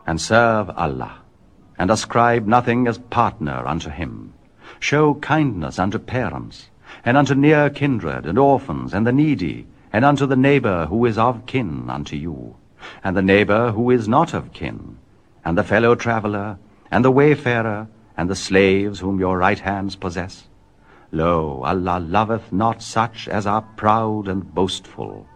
and serve Allah, and ascribe nothing as partner unto him. Show kindness unto parents, and unto near kindred, and orphans, and the needy, and unto the neighbor who is of kin unto you, and the neighbor who is not of kin, and the fellow traveler, and the wayfarer, and the slaves whom your right hands possess. Lo, Allah loveth not such as are proud and boastful,